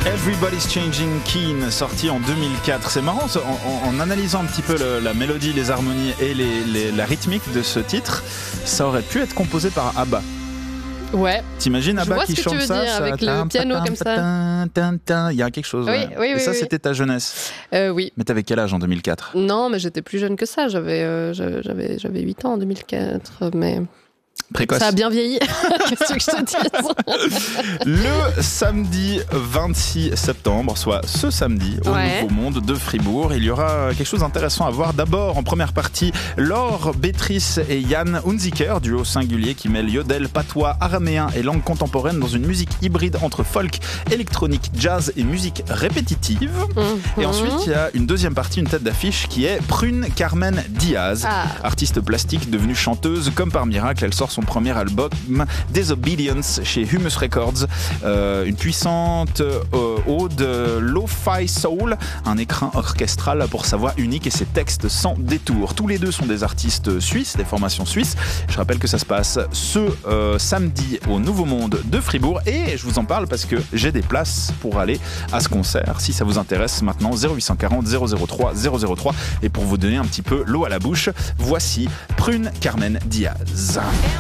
Everybody's Changing Keen, sorti en 2004. C'est marrant, en analysant un petit peu la mélodie, les harmonies et la rythmique de ce titre, ça aurait pu être composé par ABBA. Ouais. T'imagines ABBA qui chante ça, avec le piano comme ça. Il y a quelque chose. Oui, ouais. oui, et oui, ça, oui. C'était ta jeunesse. Oui. Mais t'avais quel âge en 2004 ? Non, mais j'étais plus jeune que ça. J'avais 8 ans en 2004, mais... Précoce. Ça a bien vieilli. Qu'est-ce que je te dise ? Le samedi 26 septembre, soit ce samedi, au Nouveau Monde de Fribourg, il y aura quelque chose d'intéressant à voir. D'abord, en première partie, Laure, Béatrice et Yann Hunziker, duo singulier qui mêle yodel, patois, araméen et langue contemporaine dans une musique hybride entre folk, électronique, jazz et musique répétitive. Et ensuite, il y a une deuxième partie, une tête d'affiche qui est Prune Carmen Diaz, artiste plastique devenue chanteuse comme par miracle. Elle sort son premier album Disobedience chez Humus Records, une puissante ode lo-fi soul, un écrin orchestral pour sa voix unique et ses textes sans détour. Tous les deux sont des artistes suisses, des formations suisses. Je rappelle que ça se passe ce samedi au Nouveau Monde de Fribourg et je vous en parle parce que j'ai des places pour aller à ce concert. Si ça vous intéresse maintenant, 0840 003 003. Et pour vous donner un petit peu l'eau à la bouche, voici Prune Carmen Diaz.